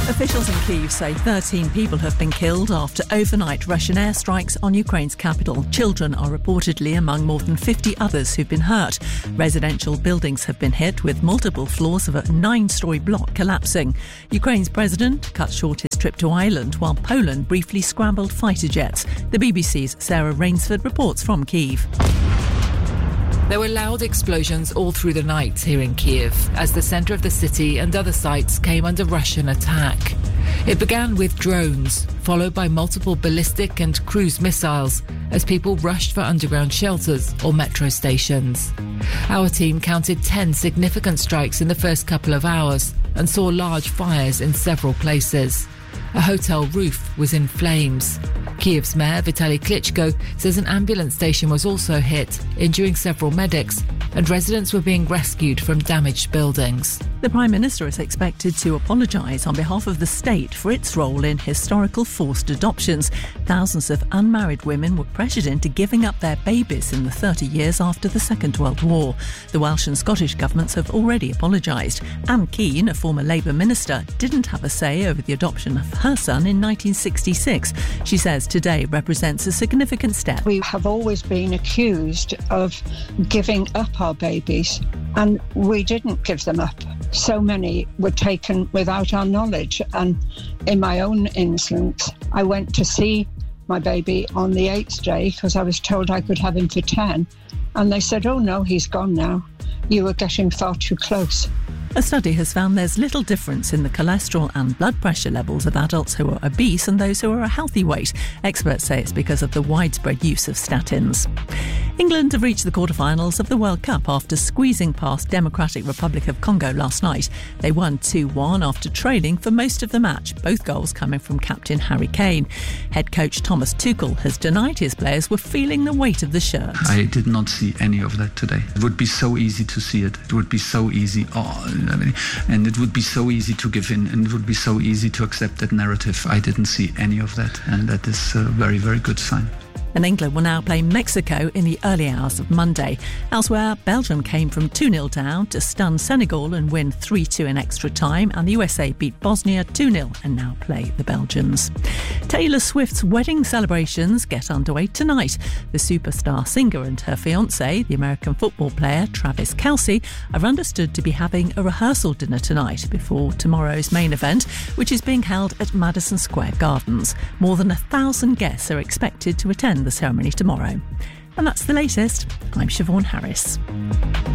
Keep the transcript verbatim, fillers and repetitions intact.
Officials in Kyiv say thirteen people have been killed after overnight Russian airstrikes on Ukraine's capital. Children are reportedly among more than fifty others who've been hurt. Residential buildings have been hit, with multiple floors of a nine-storey block collapsing. Ukraine's president cut short his trip to Ireland, while Poland briefly scrambled fighter jets. The B B C's Sarah Rainsford reports from Kyiv. There were loud explosions all through the night here in Kyiv as the centre of the city and other sites came under Russian attack. It began with drones, followed by multiple ballistic and cruise missiles as people rushed for underground shelters or metro stations. Our team counted ten significant strikes in the first couple of hours and saw large fires in several places. A hotel roof was in flames. Kyiv's mayor, Vitaly Klitschko, says an ambulance station was also hit, injuring several medics, and residents were being rescued from damaged buildings. The Prime Minister is expected to apologise on behalf of the state for its role in historical forced adoptions. Thousands of unmarried women were pressured into giving up their babies in the thirty years after the Second World War. The Welsh and Scottish governments have already apologised. Anne Keane, a former Labour minister, didn't have a say over the adoption of her son in nineteen sixty-six. She says today represents a significant step. We have always been accused of giving up our babies, and we didn't give them up. So many were taken without our knowledge, and in my own instance, I went to see my baby on the eighth day because I was told I could have him for ten, and they said, oh no, he's gone now. You were getting far too close. A study has found there's little difference in the cholesterol and blood pressure levels of adults who are obese and those who are a healthy weight. Experts say it's because of the widespread use of statins. England have reached the quarter-finals of the World Cup after squeezing past Democratic Republic of Congo last night. They won two one after trailing for most of the match, both goals coming from captain Harry Kane. Head coach Thomas Tuchel has denied his players were feeling the weight of the shirt. I did not see any of that today. It would be so easy to see it. It would be so easy. Oh, and it would be so easy to give in, and it would be so easy to accept that narrative. I didn't see any of that, and that is a very, very good sign. And England will now play Mexico in the early hours of Monday. Elsewhere, Belgium came from two nil down to stun Senegal and win three two in extra time, and the U S A beat Bosnia two nil and now play the Belgians. Taylor Swift's wedding celebrations get underway tonight. The superstar singer and her fiancé, the American football player Travis Kelce, are understood to be having a rehearsal dinner tonight before tomorrow's main event, which is being held at Madison Square Gardens. More than a thousand guests are expected to attend the ceremony tomorrow. And that's the latest. I'm Siobhan Harris.